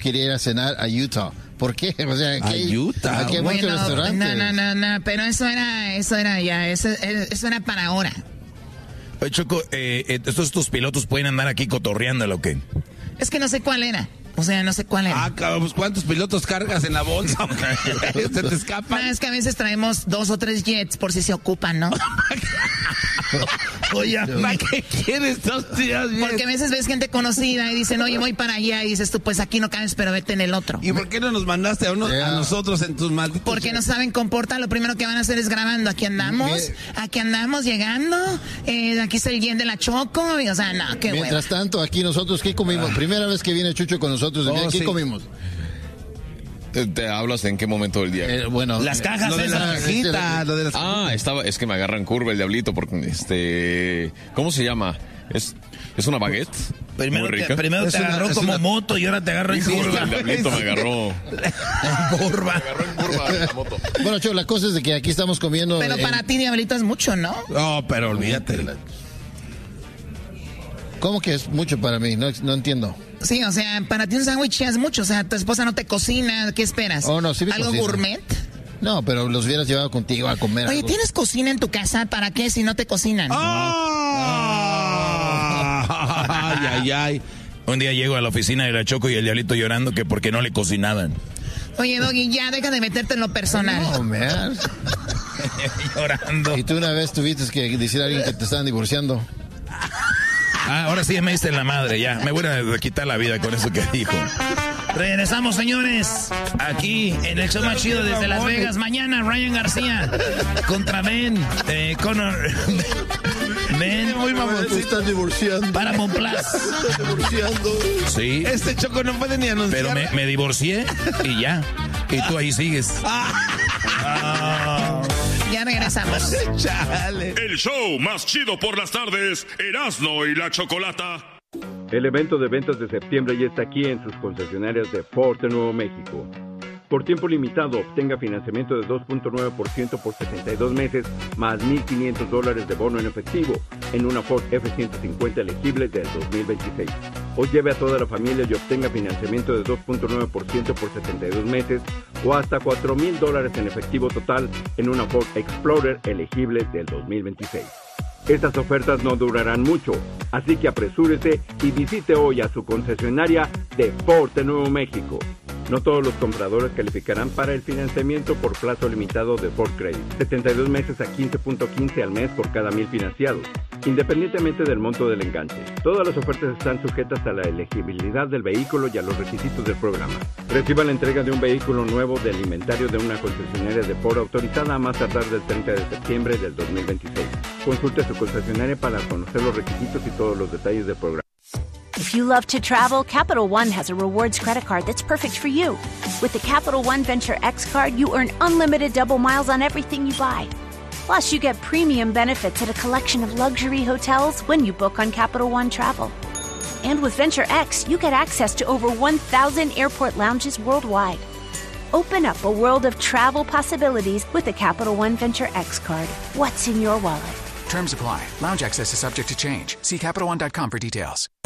quería ir a cenar a Utah. ¿Por qué? O sea, aquí, Utah. Aquí hay muchos restaurantes. No, pero eso era para ahora. Oye, Choco, ¿estos pilotos pueden andar aquí cotorreándolo o qué? Es que no sé cuál era. O sea, no sé cuál era. Ah, cabrón, pues ¿cuántos pilotos cargas en la bolsa? ¿Se te escapan? No, es que a veces traemos 2 o 3 jets por si se ocupan, ¿no? Oye, ¿para qué quieres 2 días? Porque a veces ves gente conocida y dicen, oye, voy para allá. Y dices tú, pues aquí no cabes, pero vete en el otro. ¿Y por qué no nos mandaste a nosotros en tus malditos? Porque no saben comportar. Lo primero que van a hacer es grabando. Aquí andamos llegando. Aquí está el jet de la Choco. O sea, no, qué Mientras hueva. tanto, aquí nosotros, ¿qué comimos? Primera vez que viene Chucho con nosotros. ¿Qué comimos? ¿Te hablas en qué momento del día? Bueno, las cajas lo de esas. las cajitas, lo de las es que me agarra en curva el diablito porque ¿cómo se llama? Es una baguette. Primero muy rica. te agarró como moto y ahora te agarró en curva. El diablito me agarró en curva. Me agarró en curva la moto. Bueno, Cho, la cosa es de que aquí estamos comiendo. Pero para ti, Diablito, es mucho, ¿no? No, pero olvídate. ¿Cómo que es mucho para mí? No entiendo. Sí, o sea, para ti un sándwich es mucho. O sea, tu esposa no te cocina. ¿Qué esperas? Oh, no, sí me ¿Algo cocina. gourmet? No, pero los hubieras llevado contigo a comer. Oye, algo. ¿tienes cocina en tu casa? ¿Para qué si no te cocinan? Ay. Un día llego a la oficina de la Choco y el diablito llorando que porque no le cocinaban. Oye, Doggy, ya deja de meterte en lo personal. No, man. Llorando. Y tú una vez tuviste que decir a alguien que te estaban divorciando. Ahora sí me diste en la madre, ya. Me voy a quitar la vida con eso que dijo. Regresamos, señores, aquí en el show más chido desde Las Vegas. Mañana, Ryan García contra Ben. Conor. Ben. Muy mamón, te estás divorciando. Paramount Plus. Estás divorciando. Sí. Este Choco no puede ni anunciar. Pero me divorcié y ya. Y tú ahí sigues. Ya regresamos. Chale. El show más chido por las tardes, Erasmo y la Chocolata. El evento de ventas de septiembre ya está aquí en sus concesionarias de Ford de Nuevo México. Por tiempo limitado, obtenga financiamiento de 2.9% por 62 meses, más $1,500 de bono en efectivo, en una Ford F-150 elegible del 2026. O lleve a toda la familia y obtenga financiamiento de 2.9% por 72 meses, o hasta $4,000 en efectivo total, en una Ford Explorer elegible del 2026. Estas ofertas no durarán mucho, así que apresúrese y visite hoy a su concesionaria de Ford de Nuevo México. No todos los compradores calificarán para el financiamiento por plazo limitado de Ford Credit. 72 meses a 15.15 al mes por cada 1,000 financiados, independientemente del monto del enganche. Todas las ofertas están sujetas a la elegibilidad del vehículo y a los requisitos del programa. Reciba la entrega de un vehículo nuevo del inventario de una concesionaria de Ford autorizada a más tardar del 30 de septiembre del 2026. Consulte a su concesionaria para conocer los requisitos y todos los detalles del programa. If you love to travel, Capital One has a rewards credit card that's perfect for you. With the Capital One Venture X card, you earn unlimited double miles on everything you buy. Plus, you get premium benefits at a collection of luxury hotels when you book on Capital One Travel. And with Venture X, you get access to over 1,000 airport lounges worldwide. Open up a world of travel possibilities with the Capital One Venture X card. What's in your wallet? Terms apply. Lounge access is subject to change. See CapitalOne.com for details.